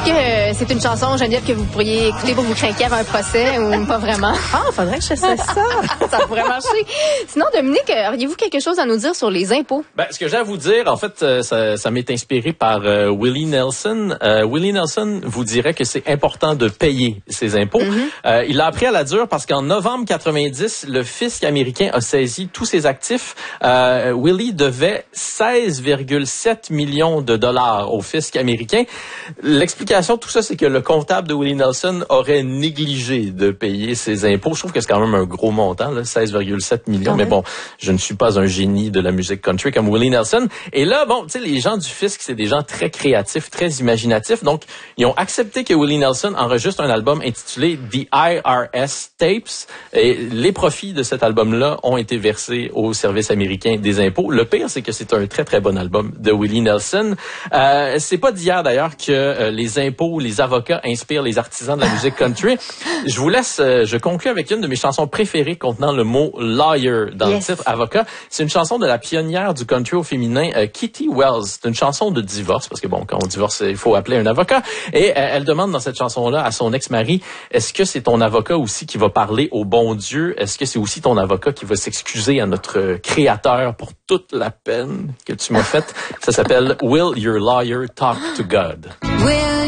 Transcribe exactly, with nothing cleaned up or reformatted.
que euh, c'est une chanson, Geneviève, que vous pourriez écouter pour vous craquer avant un procès ou pas vraiment? Ah, faudrait que je fasse ça. Ça pourrait marcher. Sinon, Dominique, auriez-vous quelque chose à nous dire sur les impôts? Ben, ce que j'ai à vous dire, en fait, euh, ça, ça m'est inspiré par euh, Willie Nelson. Euh, Willie Nelson vous dirait que c'est important de payer ses impôts. Mm-hmm. Euh, il l'a appris à la dure parce qu'en novembre quatre-vingt-dix, le fisc américain a saisi tous ses actifs. Euh, Willie devait seize virgule sept millions de dollars au fisc américain. L'explication de tout ça, c'est que le comptable de Willie Nelson aurait négligé de payer ses impôts. Je trouve que c'est quand même un gros montant, là, seize virgule sept millions. Ah, mais bon, je ne suis pas un génie de la musique country comme Willie Nelson. Et là, bon, tu sais, les gens du fisc, c'est des gens très créatifs, très imaginatifs. Donc, ils ont accepté que Willie Nelson enregistre un album intitulé The I R S Tapes. Et les profits de cet album-là ont été versés au service américain des impôts. Le pire, c'est que c'est un très, très bon album de Willie Nelson. Euh, c'est pas d'hier, d'ailleurs, que euh, les impôts, les avocats inspirent les artisans de la musique country. Je vous laisse, euh, je conclue avec une de mes chansons préférées contenant le mot lawyer dans yes. le titre, avocat. C'est une chanson de la pionnière du country au féminin, euh, Kitty Wells. C'est une chanson de divorce, parce que bon, quand on divorce, il faut appeler un avocat. Et euh, elle demande dans cette chanson-là à son ex-mari, est-ce que c'est ton avocat aussi qui va parler au bon Dieu? Est-ce que c'est aussi ton avocat qui va s'excuser à notre Créateur pour toute la peine que tu m'as faite? Ça s'appelle Will Your Lawyer Talk to God? Will